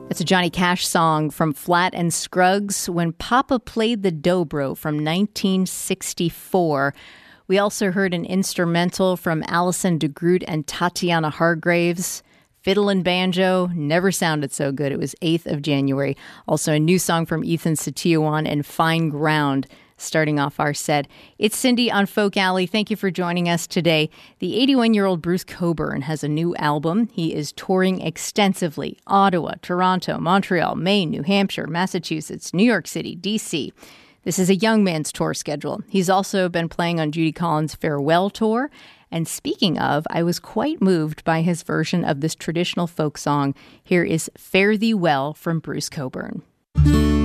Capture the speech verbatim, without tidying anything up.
It's a Johnny Cash song from Flat and Scruggs, When Papa Played the Dobro from nineteen sixty-four. We also heard an instrumental from Alison DeGroot and Tatiana Hargraves. Fiddle and Banjo never sounded so good. It was eighth of January. Also a new song from Ethan Setiawan and Fine Ground starting off our set. It's Cindy on Folk Alley. Thank you for joining us today. The eighty-one-year-old Bruce Cockburn has a new album. He is touring extensively. Ottawa, Toronto, Montreal, Maine, New Hampshire, Massachusetts, New York City, D C This is a young man's tour schedule. He's also been playing on Judy Collins' Farewell Tour. And speaking of, I was quite moved by his version of this traditional folk song. Here is Fare Thee Well from Bruce Cockburn.